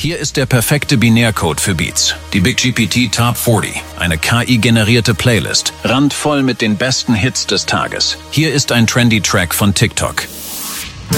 Hier ist der perfekte Binärcode für Beats. Die Big GPT Top 40, eine KI-generierte Playlist, randvoll mit den besten Hits des Tages. Hier ist ein trendy Track von TikTok.